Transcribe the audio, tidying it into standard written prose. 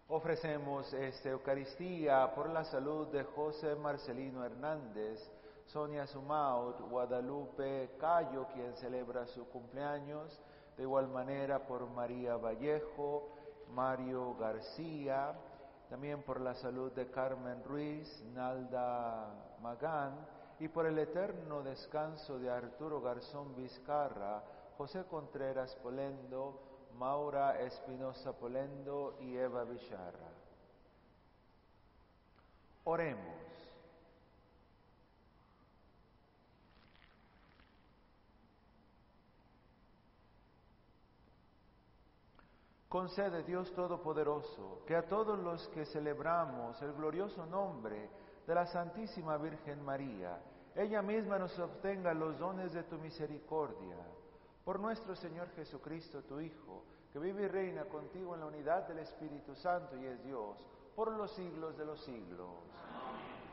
Ofrecemos esta Eucaristía por la salud de José Marcelino Hernández, Sonia Sumaut, Guadalupe Cayo, quien celebra su cumpleaños, de igual manera por María Vallejo, Mario García, también por la salud de Carmen Ruiz, Nalda Magán, y por el eterno descanso de Arturo Garzón Vizcarra, José Contreras Polendo, Maura Espinosa Polendo y Eva Villarra. Oremos. Concede, Dios Todopoderoso, que a todos los que celebramos el glorioso nombre de la Santísima Virgen María, ella misma nos obtenga los dones de tu misericordia. Por nuestro Señor Jesucristo, tu Hijo, que vive y reina contigo en la unidad del Espíritu Santo y es Dios, por los siglos de los siglos.